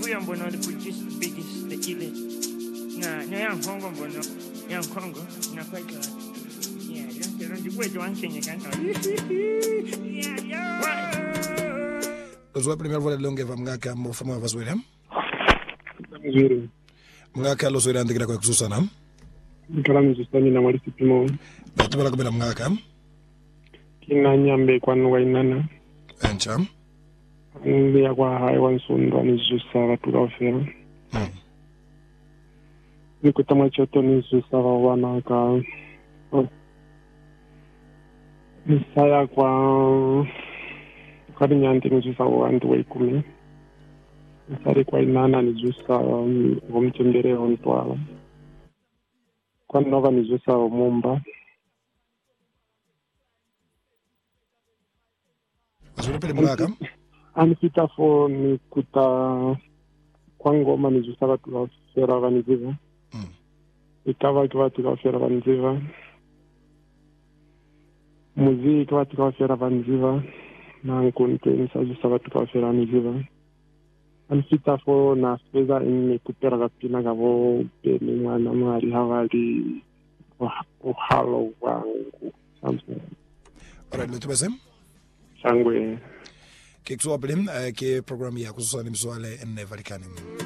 Huyo mbono the biggest the ile. Na yang Kongo mbono. Yang Kongo na kwa hiyo. Yeah, ndio ndio one Kenya kan. Los primer volet longe va mngaka mo fama vaswelem. Zuri. Mngaka lo soira ndikira kwa kususana. Nkalamu zistani na mwalisi pimo. Batubala kubela mngaka. Kina nyambe kwa nwa inana. Encham. Ndia kwa hai wansundo ni zusa watu ofera. Nikutama choto ni zusa wana ka. Nisaya kwa kadi nyanti ni zusa wantu waikumi. Nisari kwa inana ni zusa wamtembere ontwala. Kwa nova ni zusa wamumba. Azuri pele mngaka. Anipita fo ni kuta kwa ngoma ni zusa watu wafera waniziva. Ikawa kwa watu wafera waniziva. Muziki watu wafera waniziva. Na nkuntensa zusa watu wafera waniziva. Anipita fo na speza ini kupera kapina kavo peni mwana mwari hawali uhalo wangu. Something. Alright, letubese. Sangwe. Keksuwa pelim ke program ya kususana mswale enne valikani.